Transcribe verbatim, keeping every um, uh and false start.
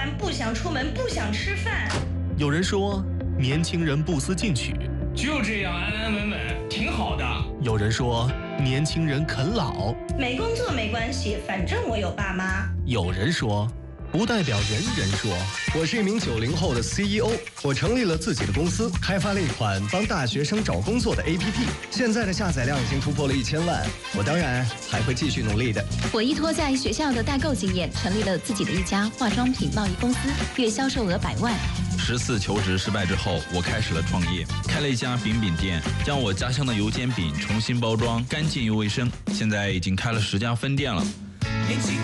班，不想出门，不想吃饭。 有人说，年轻人不思进取， 就这样安安稳稳，挺好的。 有人说，年轻人啃老， 没工作没关系，反正我有爸妈。 有人说，不代表人人说。 我是一名九零后的 C E O， 我成立了自己的公司，开发了一款帮大学生找工作的 A P P， 现在的下载量已经突破了一千万。我当然还会继续努力的。 我依托在学校的代购经验，成立了自己的一家化妆品贸易公司，月销售额百万。 十次求职失败之后，我开始了创业，开了一家饼饼店，将我家乡的油煎饼重新包装，干净又卫生。现在已经开了十家分店了。